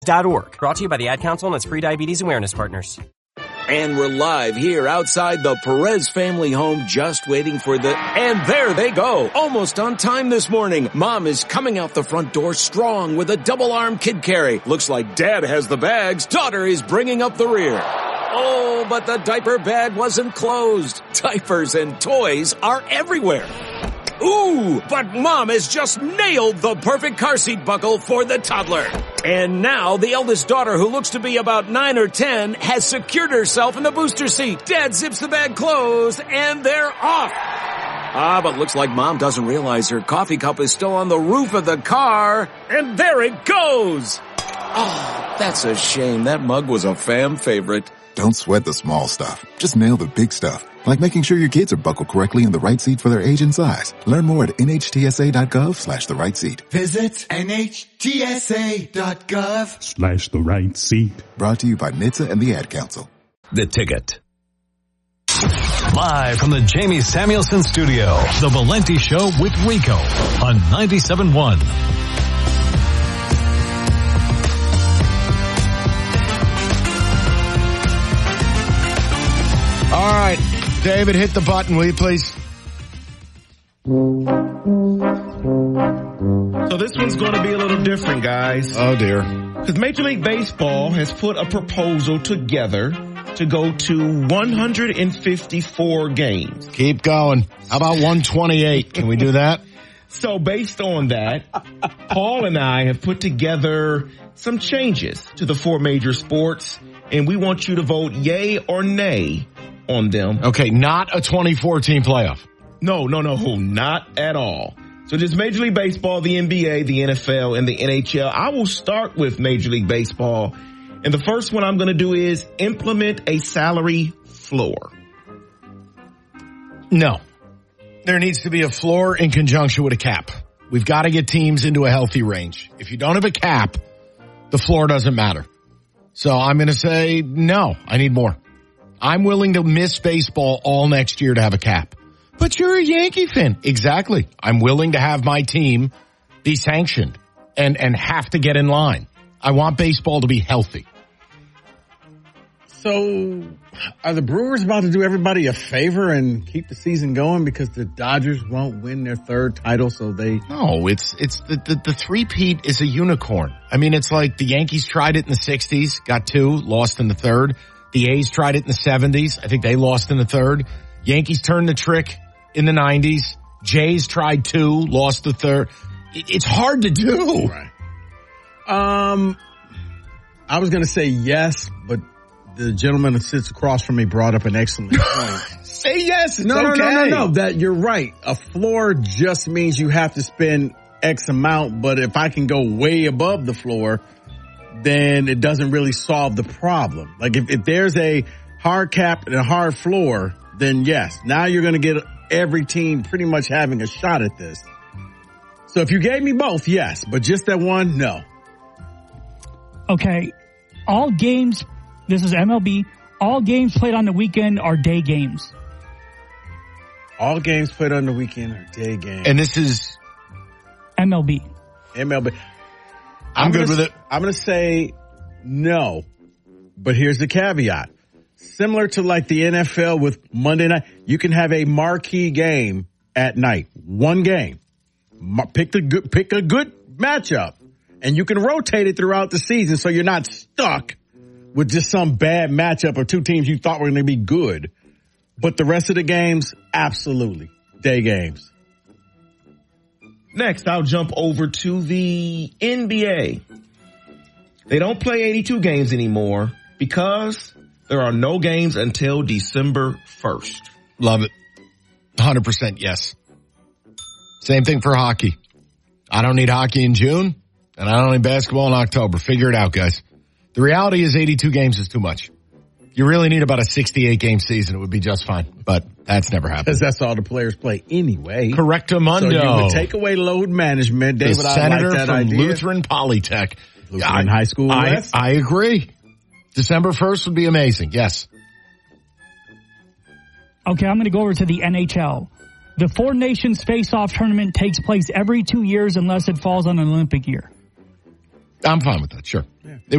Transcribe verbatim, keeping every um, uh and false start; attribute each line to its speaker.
Speaker 1: Dot org. Brought to you by the Ad Council and its free diabetes awareness partners.
Speaker 2: And we're live here outside the Perez family home, just waiting for the, and there they go, almost on time this morning. Mom is coming out the front door strong with a double arm kid carry. Looks like dad has the bags. Daughter is bringing up the rear. Oh, but the diaper bag wasn't closed. Diapers and toys are everywhere. Ooh, but Mom has just nailed the perfect car seat buckle for the toddler. And now the eldest daughter, who looks to be about nine or ten, has secured herself in the booster seat. Dad zips the bag closed, and they're off. Ah, but looks like Mom doesn't realize her coffee cup is still on the roof of the car. And there it goes. Oh, that's a shame. That mug was a fam favorite.
Speaker 3: Don't sweat the small stuff. Just nail the big stuff. Like making sure your kids are buckled correctly in the right seat for their age and size. Learn more at nhtsa.gov slash the right seat.
Speaker 4: Visit nhtsa.gov
Speaker 5: slash the right seat.
Speaker 3: Brought to you by N H T S A and the Ad Council.
Speaker 6: The Ticket. Live from the Jamie Samuelson Studio, The Valenti Show with Rico on ninety-seven point one.
Speaker 7: All right. David, hit the button, will you please?
Speaker 8: So this one's going to be a little different, guys.
Speaker 7: Oh, dear.
Speaker 8: Because Major League Baseball has put a proposal together to go to one hundred fifty-four games.
Speaker 7: Keep going. How about one twenty-eight? Can we do that?
Speaker 8: So based on that, Paul and I have put together some changes to the four major sports, and we want you to vote yay or nay on them.
Speaker 7: Okay, not a twenty fourteen playoff.
Speaker 8: No, no, no, not at all. So just Major League Baseball, the N B A, the N F L, and the N H L. I will start with Major League Baseball. And the first one I'm going to do is implement a salary floor.
Speaker 7: No. There needs to be a floor in conjunction with a cap. We've got to get teams into a healthy range. If you don't have a cap, the floor doesn't matter. So I'm going to say no, I need more. I'm willing to miss baseball all next year to have a cap. But you're a Yankee fan. Exactly. I'm willing to have my team be sanctioned and, and have to get in line. I want baseball to be healthy.
Speaker 9: So are the Brewers about to do everybody a favor and keep the season going because the Dodgers won't win their third title, so they...
Speaker 7: No, it's it's the, the, the three-peat is a unicorn. I mean, it's like the Yankees tried it in the sixties, got two, lost in the third. The A's tried it in the seventies. I think they lost in the third. Yankees turned the trick in the nineties. Jays tried two, lost the third. It's hard to do.
Speaker 9: Right. Um, I was going to say yes, but the gentleman that sits across from me brought up an excellent point.
Speaker 7: Say yes. It's
Speaker 9: no,
Speaker 7: okay.
Speaker 9: no, no, no, no. That you're right. A floor just means you have to spend X amount, but if I can go way above the floor, then it doesn't really solve the problem. Like if, if there's a hard cap and a hard floor, then yes, now you're going to get every team pretty much having a shot at this. So if you gave me both, yes, but just that one, no.
Speaker 10: Okay, all games, this is M L B, all games played on the weekend are day games.
Speaker 9: All games played on the weekend are day games.
Speaker 7: And this is
Speaker 10: M L B.
Speaker 9: M L B.
Speaker 7: I'm, I'm good
Speaker 9: gonna,
Speaker 7: with it.
Speaker 9: I'm going to say no, but here's the caveat. Similar to like the N F L with Monday night, you can have a marquee game at night. One game. Pick the good, pick a good matchup, and you can rotate it throughout the season so you're not stuck with just some bad matchup of two teams you thought were going to be good. But the rest of the games, absolutely. Day games.
Speaker 8: Next, I'll jump over to the N B A. They don't play eighty-two games anymore because there are no games until December first.
Speaker 7: Love it. one hundred percent yes. Same thing for hockey. I don't need hockey in June, and I don't need basketball in October. Figure it out, guys. The reality is eighty-two games is too much. You really need about a sixty-eight game season. It would be just fine, but that's never happened.
Speaker 9: Because that's all the players play anyway.
Speaker 7: Correctamundo.
Speaker 9: So you would take away load management. David,
Speaker 7: the
Speaker 9: I
Speaker 7: senator
Speaker 9: like that
Speaker 7: from
Speaker 9: idea.
Speaker 7: Lutheran Polytech.
Speaker 9: Lutheran I, High School
Speaker 7: I,
Speaker 9: West?
Speaker 7: I agree. December first would be amazing. Yes.
Speaker 10: Okay, I'm going to go over to the N H L. The Four Nations Face-Off tournament takes place every two years unless it falls on an Olympic year.
Speaker 7: I'm fine with that. Sure. Yeah. It